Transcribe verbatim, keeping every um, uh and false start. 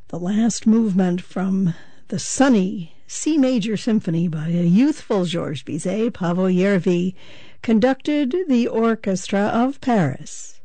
The last movement from the sunny C major symphony by a youthful Georges Bizet, Paavo Järvi, conducted the Orchestra of Paris.